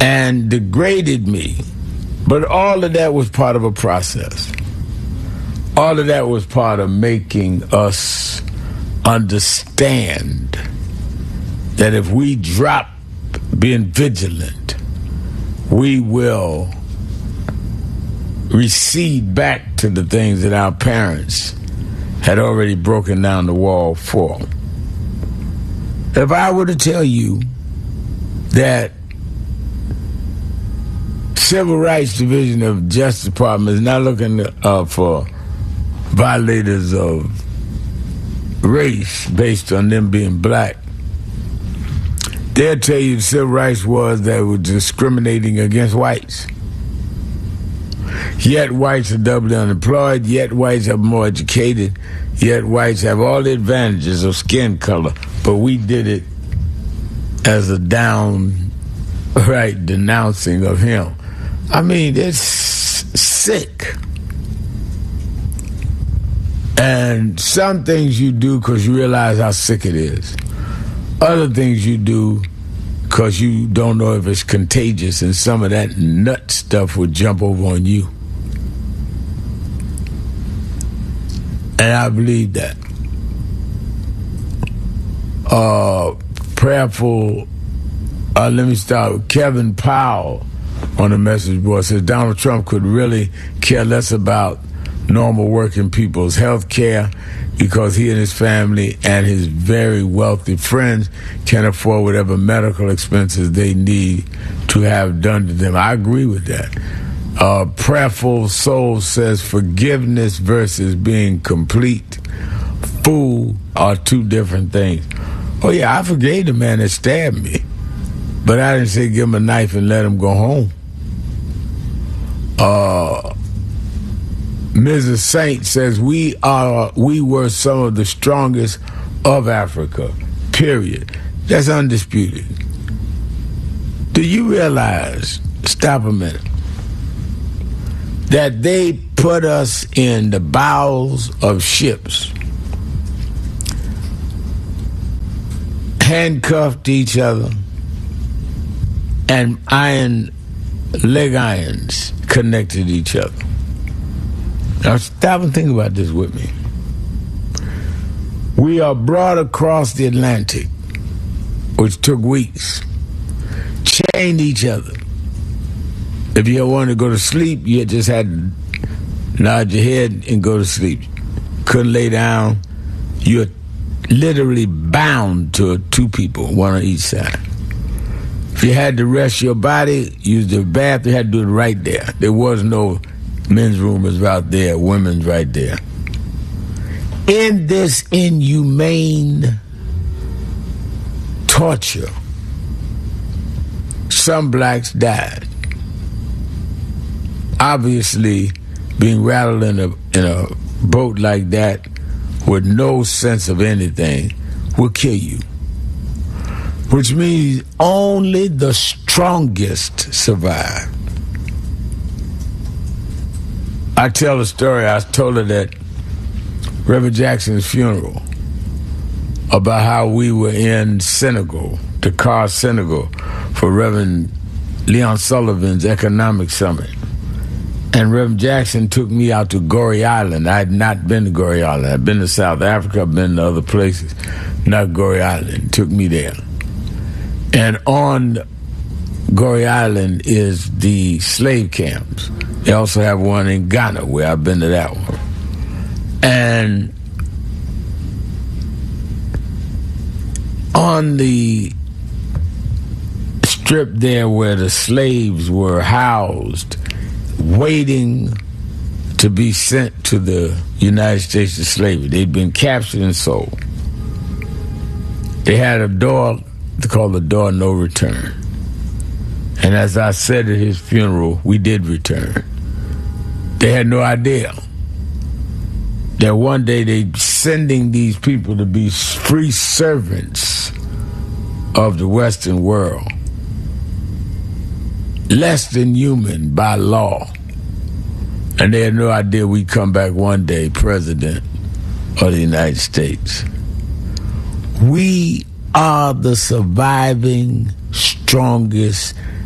and degraded me. But all of that was part of a process. All of that was part of making us understand that if we drop being vigilant, we will recede back to the things that our parents had already broken down the wall for. If I were to tell you that Civil Rights Division of Justice Department is not looking for violators of race based on them being black, they'll tell you the civil rights was that were discriminating against whites. Yet whites are doubly unemployed, yet whites are more educated, yet whites have all the advantages of skin color, but we did it as a downright denouncing of him. I mean, it's sick. And some things you do because you realize how sick it is. Other things you do because you don't know if it's contagious, and some of that nut stuff will jump over on you. And I believe that. Prayerful, let me start with Kevin Powell on the message board. Says Donald Trump could really care less about normal working people's health care because he and his family and his very wealthy friends can afford whatever medical expenses they need to have done to them. I agree with that. Prayerful Soul says forgiveness versus being complete fool are two different things. Oh yeah, I forgave the man that stabbed me, but I didn't say give him a knife and let him go home. Mrs. Saint says we were some of the strongest of Africa, period. That's undisputed. Do you realize, stop a minute, that they put us in the bowels of ships, handcuffed each other, and leg irons connected each other? Now stop and think about this with me. We are brought across the Atlantic, which took weeks, chained each other. If you wanted to go to sleep, you just had to nod your head and go to sleep. Couldn't lay down. You're literally bound to two people, one on each side. If you had to rest your body, use the bathroom, you had to do it right there. There was no men's room is right there, women's right there. In this inhumane torture, some blacks died. Obviously, being rattled in a boat like that with no sense of anything will kill you. Which means only the strongest survive. I tell a story. I told her that Reverend Jackson's funeral about how we were in Senegal, Dakar, Senegal, for Reverend Leon Sullivan's economic summit. And Reverend Jackson took me out to Gorée Island. I had not been to Gorée Island. I'd been to South Africa, I've been to other places, not Gorée Island. Took me there. And on Gorée Island is the slave camps. They also have one in Ghana, where I've been to that one. And on the strip there where the slaves were housed, waiting to be sent to the United States of slavery. They'd been captured and sold. They had a door called the door no return. And as I said at his funeral, we did return. They had no idea that one day they'd sending these people to be free servants of the Western world, less than human by law. And they had no idea we'd come back one day president of the United States. We are the surviving, strongest